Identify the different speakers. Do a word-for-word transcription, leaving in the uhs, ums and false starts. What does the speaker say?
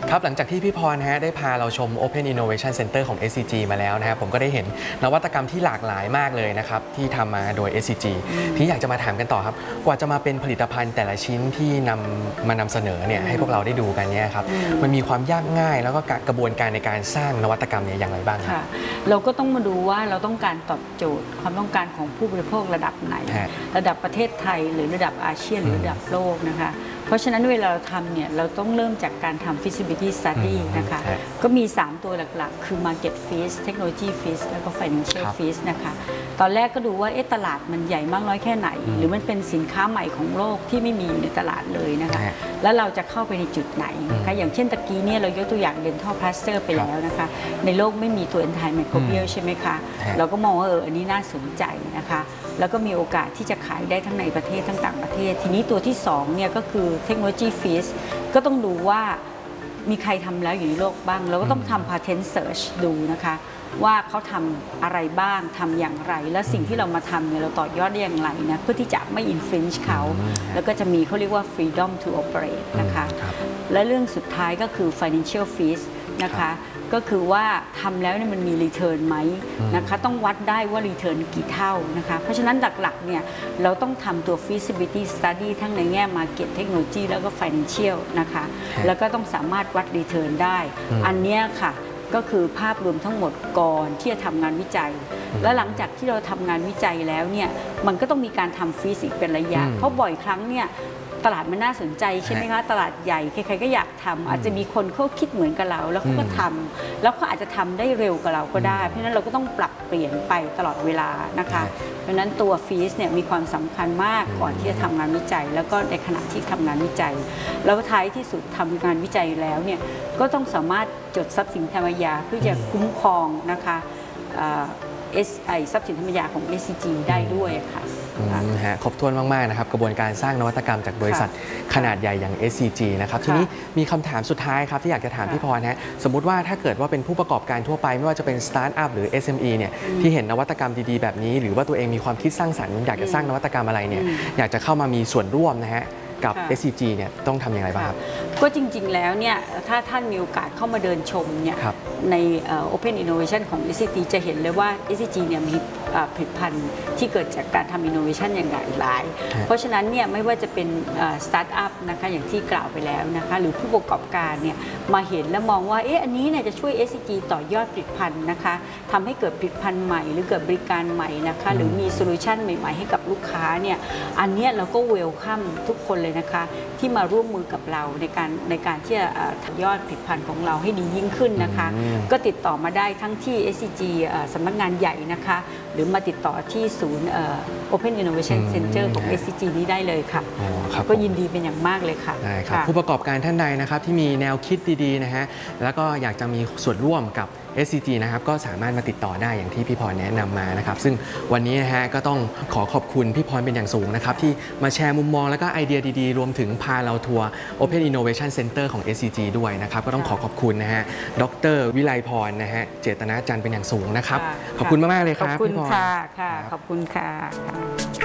Speaker 1: ครับหลังจากที่พี่พรฮะได้พาเราชม Open Innovation Center ของ เอส ซี จี มาแล้วนะครับผมก็ได้เห็นนวัตกรรมที่หลากหลายมากเลยนะครับที่ทำมาโดย เอส ซี จี ที่อยากจะมาถามกันต่อครับกว่าจะมาเป็นผลิตภัณฑ์แต่ละชิ้นที่นำมานำเสนอเนี่ยให้พวกเราได้ดูกันเนี่ยครับมันมีความยากง่ายแล้วก็กระบวนการในการสร้างนวัตกรรมเนี่ยอย่างไรบ้างครับ
Speaker 2: เราก็ต้องมาดูว่าเราต้องการตอบโจทย์ความต้องการของผู้บริโภคระดับไหนระดับประเทศไทยหรือระดับอาเซียนหรือระดับโลกนะคะเพราะฉะนั้นเวลาเราทำเนี่ยเราต้องเริ่มจากการทำ feasibility study นะคะก็มีสามตัวหลักๆคือ market fit technology fit แล้วก็ financial fit นะคะตอนแรกก็ดูว่าเอ๊ะตลาดมันใหญ่มากน้อยแค่ไหนหรือมันเป็นสินค้าใหม่ของโลกที่ไม่มีอยู่ในตลาดเลยนะคะแล้วเราจะเข้าไปในจุดไหนนะคะอย่างเช่นตะกี้เนี่ยเรายกตัวอย่าง dental plaster ไปแล้วนะคะในโลกไม่มีตัว antimicrobial ใช่ไหมคะเราก็มองว่าเอออันนี้น่าสนใจนะคะแล้วก็มีโอกาสที่จะขายได้ทั้งในประเทศทั้งต่างประเทศทีนี้ตัวที่สองเนี่ยก็คือเทคโนโลยีฟีสก็ต้องดูว่ามีใครทำแล้วอยู่ในโลกบ้างเราก็ต้องทำ patent search ดูนะคะว่าเขาทำอะไรบ้างทำอย่างไรและสิ่งที่เรามาทำเนี่ยเราต่อยอดได้อย่างไรนะเพื่อที่จะไม่ infringe เขาแล้วก็จะมีเขาเรียกว่า freedom to operate นะคะและเรื่องสุดท้ายก็คือ financial fees นะคะก็คือว่าทำแล้วเนี่ยมันมี return ไหมนะคะต้องวัดได้ว่า return กี่เท่านะคะเพราะฉะนั้นหลักๆเนี่ยเราต้องทำตัว feasibility study ทั้งในแง่ market technology แล้วก็ financial นะคะแล้วก็ต้องสามารถวัด return ได้อันนี้ค่ะก็คือภาพรวมทั้งหมดก่อนที่จะทำงานวิจัยและหลังจากที่เราทำงานวิจัยแล้วเนี่ยมันก็ต้องมีการทำฟีสิกเป็นระยะเพราะบ่อยครั้งเนี่ยตลาดมันน่าสนใจใช่ไหมคะตลาดใหญ่ใครๆก็อยากทำอาจจะมีคนเขาคิดเหมือนกับเราแล้วเขาก็ทำแล้วเขาอาจจะทำได้เร็วกว่าเราก็ได้เพราะฉะนั้นเราก็ต้องปรับเปลี่ยนไปตลอดเวลานะคะเพราะฉะนั้นตัวฟีสเนี่ยมีความสำคัญมากก่อนที่จะทำงานวิจัยแล้วก็ในขณะที่ทำงานวิจัยแล้วท้ายที่สุดทำงานวิจัยแล้วเนี่ยก็ต้องสามารถจดทรัพย์สินทางปัญญาเพื่อจะคุ้มครองนะคะเอสไอทรัพย์สินทางปัญญาของ เอส ซี จี ได้ด้วยค่ะ
Speaker 1: ครบถ้วนมากๆนะครับกระบวนการสร้างนวัตกรรมจากบริษัทขนาดใหญ่อย่าง เอส ซี จี นะครับทีนี้มีคำถามสุดท้ายครับที่อยากจะถามพี่พรฮะสมมุติว่าถ้าเกิดว่าเป็นผู้ประกอบการทั่วไปไม่ว่าจะเป็นสตาร์ทอัพหรือ เอส เอ็ม อี เนี่ยที่เห็นนวัตกรรมดีๆแบบนี้หรือว่าตัวเองมีความคิดสร้างสรรค์อยากจะสร้างนวัตกรรมอะไรเนี่ยอยากจะเข้ามามีส่วนร่วมนะฮะกับ เอส ซี จี เนี่ยต้องทำอย่างไรบ้างครับ
Speaker 2: ก็จริงๆแล้วเนี่ยถ้าท่านมีโอกาสเข้ามาเดินชมเนี่ยใน Open Innovation ของ เอส ซี จี จะเห็นเลยว่า เอส ซี จี เนี่ยมีผลิตภัณฑ์ที่เกิดจากการทำ Innovation อย่างหลายเพราะฉะนั้นเนี่ยไม่ว่าจะเป็นสตาร์ทอัพนะคะอย่างที่กล่าวไปแล้วนะคะหรือผู้ประกอบการเนี่ยมาเห็นแล้วมองว่าเอ๊ะอันนี้เนี่ยจะช่วย เอส ซี จี ต่อยอดผลิตภัณฑ์นะคะทำให้เกิดผลิตภัณฑ์ใหม่หรือเกิดบริการใหม่นะคะหรือมีโซลูชันใหม่ๆให้กับลูกค้าเนี่ยอันนี้เราก็เวลคัมทุกคนเลยนะคะที่มาร่วมมือกับเราในการในการที่จะต่อยอดผลิตภัณฑ์ของเราให้ดียิ่งขึ้นนะคะก็ติดต่อมาได้ทั้งที่ เอส ซี จี สำนักงานใหญ่นะคะหรือมาติดต่อที่ศูนย์ Open Innovation Center ของ เอส ซี จี นี้ได้เลยค่ะก็ยินดีเป็นอย่างมากเลยค่ะ
Speaker 1: ได้ครับผู้ประกอบการท่านใดนะครับที่มีแนวคิดดีๆนะฮะแล้วก็อยากจะมีส่วนร่วมกับ เอส ซี จี นะครับก็สามารถมาติดต่อได้อย่างที่พี่พรแนะนำมานะครับซึ่งวันนี้นะฮะก็ต้องขอขอบคุณพี่พรเป็นอย่างสูงนะครับที่มาแชร์มุมมองแล้วก็ไอเดียดีๆรวมถึงพาเราทัวร์ Open Innovation Center ของ เอส ซี จี ด้วยนะครับก็ต้องขอขอบคุณนะฮะดร.วิไลพรนะฮะเจตนาจันทร์เป็นอย่างสูงนะครับขอบคุณมากๆเลยครับ
Speaker 2: ขอบคุณค่ะขอบคุณค่ะ